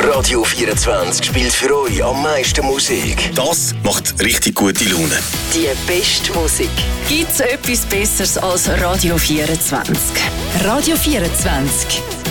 Radio 24 spielt für euch am meisten Musik. Das macht richtig gute Laune. Die beste Musik. Gibt's etwas Besseres als Radio 24? Radio 24